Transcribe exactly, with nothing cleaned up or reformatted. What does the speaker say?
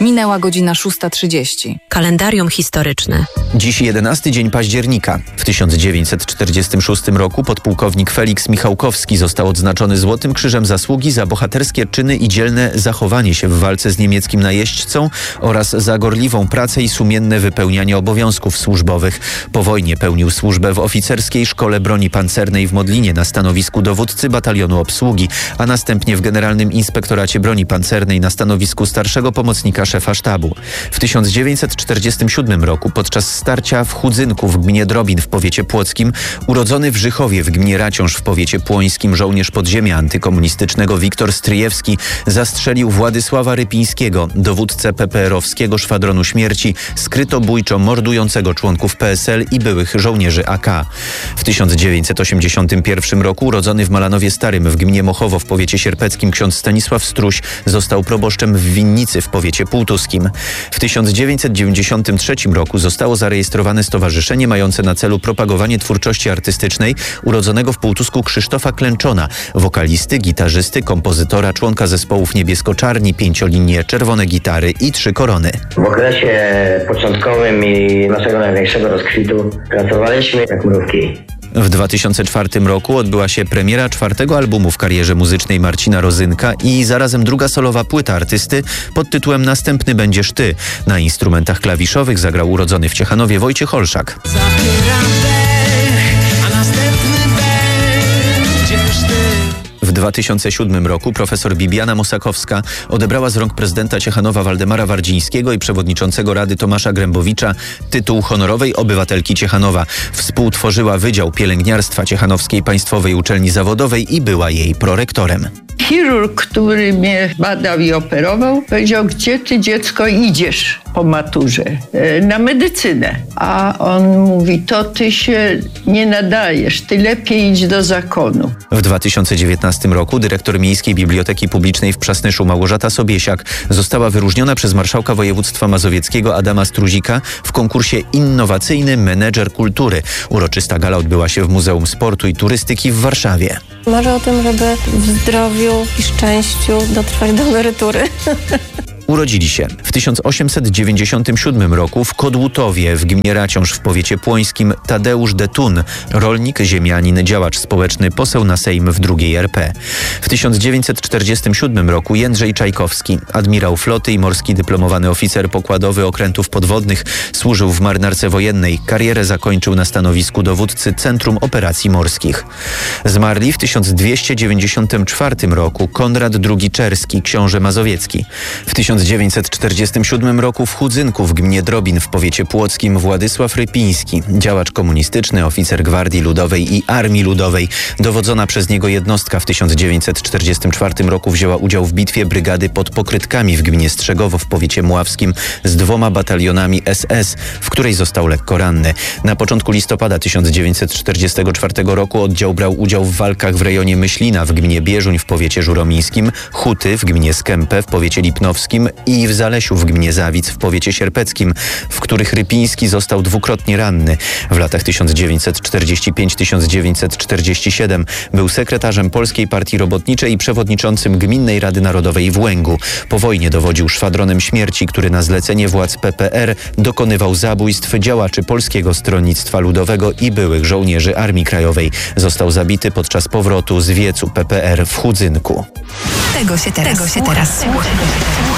Minęła godzina szósta trzydzieści. Kalendarium historyczne. Dziś jedenasty dzień października. W tysiąc dziewięćset czterdziestym szóstym roku podpułkownik Feliks Michałkowski został odznaczony Złotym Krzyżem Zasługi za bohaterskie czyny i dzielne zachowanie się w walce z niemieckim najeźdźcą oraz za gorliwą pracę i sumienne wypełnianie obowiązków służbowych. Po wojnie pełnił służbę w oficerskiej szkole broni pancernej w Modlinie na stanowisku dowódcy batalionu obsługi, a następnie w Generalnym Inspektoracie Broni Pancernej na stanowisku starszego pomocnika szefa sztabu. W tysiąc dziewięćset czterdziestym siódmym roku podczas starcia w Chudzynku w gminie Drobin w powiecie płockim urodzony w Żychowie w gminie Raciąż w powiecie płońskim żołnierz podziemia antykomunistycznego Wiktor Stryjewski zastrzelił Władysława Rypińskiego, dowódcę pe pe erowskiego szwadronu śmierci, skrytobójczo mordującego członków pe es el i byłych żołnierzy a ka. W tysiąc dziewięćset osiemdziesiątym pierwszym roku urodzony w Malanowie Starym w gminie Mochowo w powiecie sierpeckim ksiądz Stanisław Struś został proboszczem w Winnicy w powiecie półtuskim. W tysiąc dziewięćset dziewięćdziesiątym trzecim roku zostało zarejestrowane stowarzyszenie mające na celu propagowanie twórczości artystycznej urodzonego w Półtusku Krzysztofa Klęczona, wokalisty, gitarzysty, kompozytora, członka zespołów Niebiesko-Czarni, Pięciolinie, Czerwone Gitary i Trzy Korony. W okresie początkowym i naszego największego rozkwitu pracowaliśmy jak mrówki. W dwa tysiące czwartym roku odbyła się premiera czwartego albumu w karierze muzycznej Marcina Rozynka i zarazem druga solowa płyta artysty pod tytułem Następny będziesz ty. Na instrumentach klawiszowych zagrał urodzony w Ciechanowie Wojciech Olszak. W dwa tysiące siódmym roku profesor Bibiana Mosakowska odebrała z rąk prezydenta Ciechanowa Waldemara Wardzińskiego i przewodniczącego Rady Tomasza Grębowicza tytuł honorowej obywatelki Ciechanowa. Współtworzyła Wydział Pielęgniarstwa Ciechanowskiej Państwowej Uczelni Zawodowej i była jej prorektorem. Chirurg, który mnie badał i operował, powiedział: gdzie ty, dziecko, idziesz po maturze? E, na medycynę. A on mówi: to ty się nie nadajesz, ty lepiej idź do zakonu. W dwa tysiące dziewiętnastym roku dyrektor Miejskiej Biblioteki Publicznej w Przasnyszu Małgorzata Sobiesiak została wyróżniona przez marszałka województwa mazowieckiego Adama Struzika w konkursie Innowacyjny Menedżer Kultury. Uroczysta gala odbyła się w Muzeum Sportu i Turystyki w Warszawie. Marzę o tym, żeby w zdrowiu i szczęściu dotrwać do emerytury. Urodzili się w tysiąc osiemset dziewięćdziesiątym siódmym roku w Kodłutowie w gminie Raciąż w powiecie płońskim Tadeusz Detun, rolnik, ziemianin, działacz społeczny, poseł na Sejm w drugiej er pe. W tysiąc dziewięćset czterdziestym siódmym roku Jędrzej Czajkowski, admirał floty i morski dyplomowany oficer pokładowy okrętów podwodnych, służył w marynarce wojennej. Karierę zakończył na stanowisku dowódcy Centrum Operacji Morskich. Zmarli w tysiąc dwieście dziewięćdziesiątym czwartym roku Konrad drugi Czerski, książę mazowiecki. W tysiąc dziewięćset czterdziestym siódmym roku w Chudzynku w gminie Drobin w powiecie płockim Władysław Rypiński, działacz komunistyczny, oficer Gwardii Ludowej i Armii Ludowej. Dowodzona przez niego jednostka w tysiąc dziewięćset czterdziestym czwartym roku wzięła udział w bitwie brygady pod Pokrytkami w gminie Strzegowo w powiecie mławskim z dwoma batalionami es es, w której został lekko ranny. Na początku listopada tysiąc dziewięćset czterdziestego czwartego roku oddział brał udział w walkach w rejonie Myślina w gminie Bieżuń w powiecie żuromińskim, Huty w gminie Skępę w powiecie lipnowskim i w Zalesiu w gminie Zawic w powiecie sierpeckim, w których Rypiński został dwukrotnie ranny. W latach tysiąc dziewięćset czterdziestym piątym do tysiąc dziewięćset czterdziestego siódmego był sekretarzem Polskiej Partii Robotniczej i przewodniczącym Gminnej Rady Narodowej w Łęgu. Po wojnie dowodził szwadronem śmierci, który na zlecenie władz pe pe er dokonywał zabójstw działaczy Polskiego Stronnictwa Ludowego i byłych żołnierzy Armii Krajowej. Został zabity podczas powrotu z wiecu pe pe er w Chudzynku. Tego się teraz, Tego się teraz słucha.